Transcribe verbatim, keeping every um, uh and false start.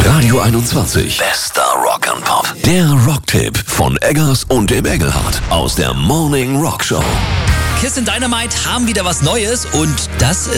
Radio einundzwanzig. Bester Rock and Pop. Der Rocktipp von Eggers und dem Engelhardt aus der Morning Rock Show. Kiss in Dynamite haben wieder was Neues und das